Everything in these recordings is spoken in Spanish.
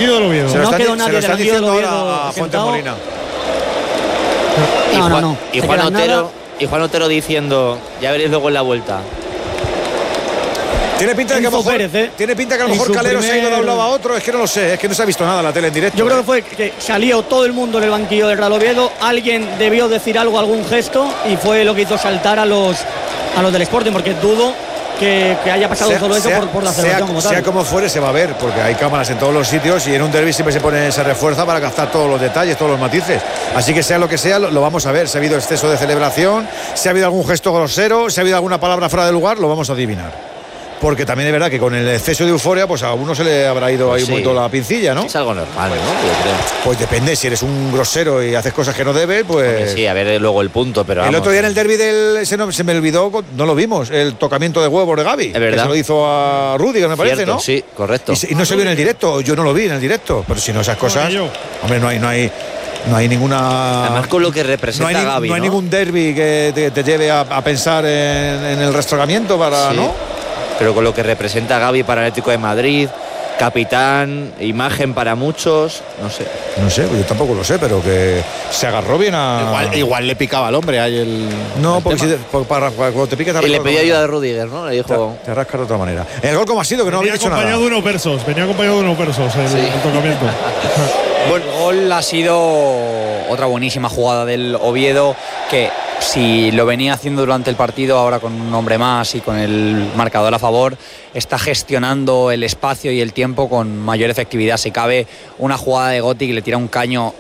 banquillo del Oviedo. No quedó nadie del banquillo del Oviedo a Fuente Molina. No. Y Juan Otero diciendo, ya veréis luego en la vuelta. Tiene pinta de que a lo mejor Calero se ha ido de un lado a otro. Es que no lo sé, es que no se ha visto nada en la tele en directo. Yo creo que fue que salió todo el mundo del banquillo del Real Oviedo. Alguien debió decir algo, algún gesto, y fue lo que hizo saltar a los del Sporting, porque dudo que haya pasado solo eso por la celebración como tal. Sea como fuere, se va a ver, porque hay cámaras en todos los sitios y en un derbi siempre se refuerza para captar todos los detalles, todos los matices. Así que sea lo que sea, lo vamos a ver. Si ha habido exceso de celebración, si ha habido algún gesto grosero, si ha habido alguna palabra fuera de lugar, lo vamos a adivinar. Porque también es verdad que con el exceso de euforia, pues a uno se le habrá ido ahí un poquito la pincilla, ¿no? Es algo normal, ¿no? Yo creo. Pues depende, si eres un grosero y haces cosas que no debes, pues... Porque sí, a ver luego el punto, pero el otro día en el derbi se me olvidó, no lo vimos, el tocamiento de huevos de Gavi. Es verdad. Que se lo hizo a Rudiger, me parece, Cierto, ¿no? Sí, correcto. Y no se vio en el directo, yo no lo vi en el directo, pero si no esas cosas... Hombre, no hay ninguna... Además con lo que representa Gavi, no hay ningún derbi que te lleve a pensar en el rastrojamiento para... Sí. ¿no? Pero con lo que representa Gavi para el Atlético de Madrid, capitán, imagen para muchos, no sé. No sé, yo tampoco lo sé, pero que se agarró bien a... Igual le picaba al hombre ahí el... No, porque cuando te picas... Y le pidió ayuda de Rudiger, ¿no? Le dijo... Te rascas de otra manera. ¿El gol cómo ha sido? Que no había dicho nada. Venía acompañado de unos versos el tocamiento. Bueno, el gol ha sido otra buenísima jugada del Oviedo, que si lo venía haciendo durante el partido, ahora con un hombre más y con el marcador a favor, está gestionando el espacio y el tiempo con mayor efectividad. Si cabe, una jugada de Gotti que le tira un caño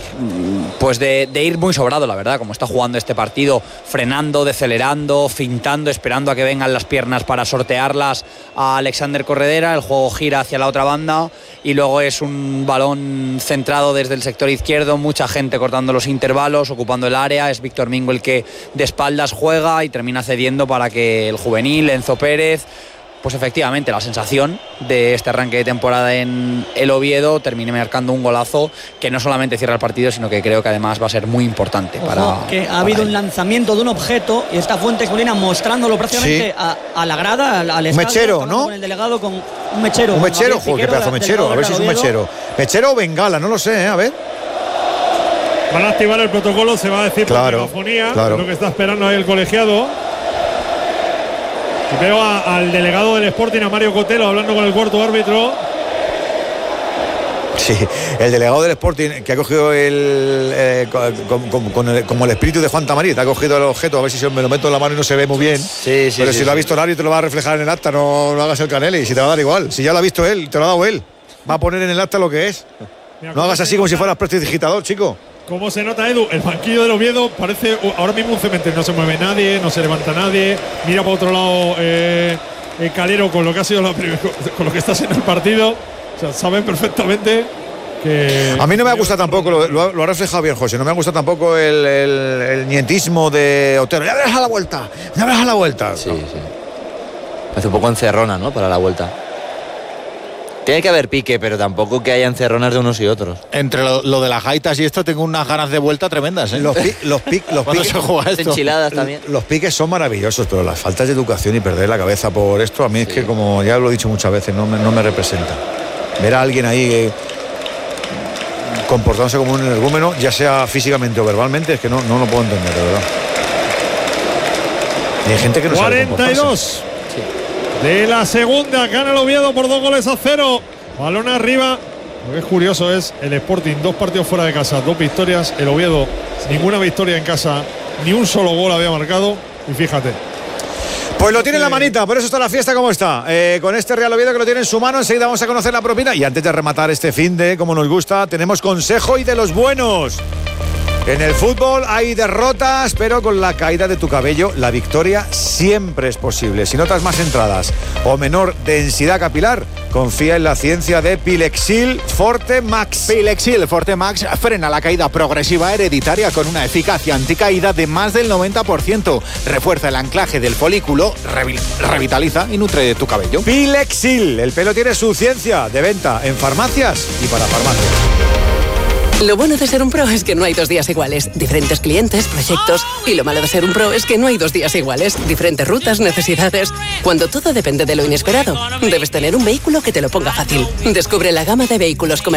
pues de ir muy sobrado, la verdad, como está jugando este partido, frenando, decelerando, fintando, esperando a que vengan las piernas para sortearlas a Alexander Corredera. El juego gira hacia la otra banda y luego es un balón centrado desde el sector izquierdo, mucha gente cortando los intervalos, ocupando el área. Es Víctor Mingo el que de espaldas juega y termina cediendo para que el juvenil Enzo Pérez, pues efectivamente la sensación de este arranque de temporada en el Oviedo, termine marcando un golazo que no solamente cierra el partido, sino que creo que además va a ser muy importante. Que ha habido un lanzamiento de un objeto y está Fuentes Molina mostrándolo prácticamente a la grada, al estadio. Mechero, ¿no? Con el delegado, con un mechero. Un mechero, joder, qué pedazo mechero. A ver si es un mechero. Mechero o bengala, no lo sé, a ver. Van a activar el protocolo, se va a decir por megafonía, claro. Lo que está esperando ahí el colegiado. Y veo al delegado del Sporting, a Mario Cotelo, hablando con el cuarto árbitro. Sí, el delegado del Sporting, que ha cogido como el espíritu de Juan Tamarit, ha cogido el objeto, a ver si me lo meto en la mano y no se ve muy bien. Sí, pero si lo ha visto el árbitro, te lo va a reflejar en el acta, no hagas el caneli, si te va a dar igual. Si ya lo ha visto él, te lo ha dado él. Va a poner en el acta lo que es. No hagas así como si fueras prestidigitador, chico. ¿Cómo se nota, Edu? El banquillo del Oviedo parece ahora mismo un cementerio. No se mueve nadie, no se levanta nadie. Mira para otro lado Calero con lo que ha sido con lo que está siendo el partido. O sea, saben perfectamente que... A mí no me gusta tampoco, lo ha reflejado bien José, no me gusta tampoco el nietismo de Otero. Ya verás a la vuelta, ya verás a la vuelta. Sí, sí. Parece un poco encerrona, ¿no? Para la vuelta. Tiene que haber pique, pero tampoco que haya encerronas de unos y otros. Entre lo de las gaitas y esto, tengo unas ganas de vuelta tremendas, ¿eh? Los piques se juega esto. Enchiladas también. Los piques son maravillosos, pero las faltas de educación y perder la cabeza por esto, a mí es que, como ya lo he dicho muchas veces, no me representa. Ver a alguien ahí comportándose como un energúmeno, ya sea físicamente o verbalmente, es que no lo puedo entender, de verdad. Y hay gente que no 42 de la segunda, gana el Oviedo por 2-0. Balón arriba. Lo que es curioso es el Sporting, 2 partidos fuera de casa, 2 victorias. El Oviedo, ninguna victoria en casa, ni un solo gol había marcado. Y fíjate. Pues lo tiene en la manita, por eso está la fiesta como está. Con este Real Oviedo que lo tiene en su mano, enseguida vamos a conocer la propina. Y antes de rematar este fin de, como nos gusta, tenemos consejo y de los buenos. En el fútbol hay derrotas, pero con la caída de tu cabello, la victoria siempre es posible. Si notas más entradas o menor densidad capilar, confía en la ciencia de Pilexil Forte Max. Pilexil Forte Max frena la caída progresiva hereditaria con una eficacia anticaída de más del 90%. Refuerza el anclaje del folículo, revitaliza y nutre tu cabello. Pilexil, el pelo tiene su ciencia, de venta en farmacias y para farmacias. Lo bueno de ser un pro es que no hay 2 días iguales. Diferentes clientes, proyectos. Y lo malo de ser un pro es que no hay 2 días iguales. Diferentes rutas, necesidades. Cuando todo depende de lo inesperado, debes tener un vehículo que te lo ponga fácil. Descubre la gama de vehículos comerciales